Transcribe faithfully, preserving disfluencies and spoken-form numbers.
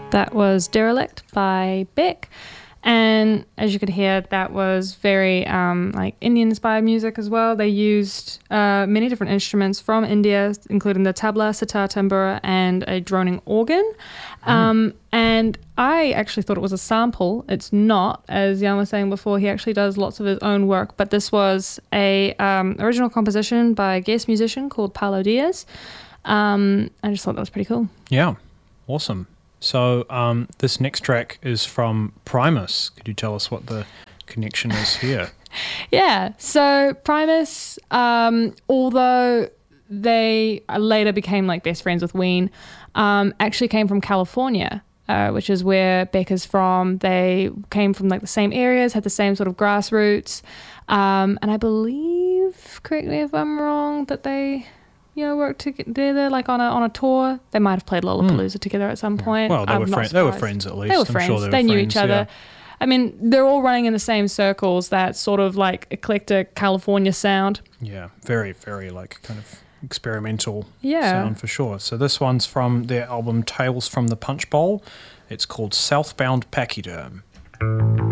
That was Derelict by Beck. And as you could hear, that was very um, like Indian-inspired music as well. They used uh, many different instruments from India, including the tabla, sitar, tambura, and a droning organ. Mm. Um, and I actually thought it was a sample. It's not, as Jan was saying before. He actually does lots of his own work. But this was a um, original composition by a guest musician called Paulo Diaz. Um, I just thought that was pretty cool. Yeah, awesome. So um, this next track is from Primus. Could you tell us what the connection is here? Yeah, so Primus, um, although they later became like best friends with Ween, um, actually came from California, uh, which is where Beck is from. They came from like the same areas, had the same sort of grassroots, um, and I believe, correct me if I'm wrong, that they... you know, worked together, like on a on a tour. They might have played Lollapalooza mm. together at some point. Well, they I'm were friends. They were friends at least. They were I'm friends. Sure they, they were knew friends, each other. Yeah. I mean, they're all running in the same circles. That sort of like eclectic California sound. Yeah, very, very like kind of experimental yeah. sound for sure. So this one's from their album Tales from the Punch Bowl. It's called Southbound Pachyderm.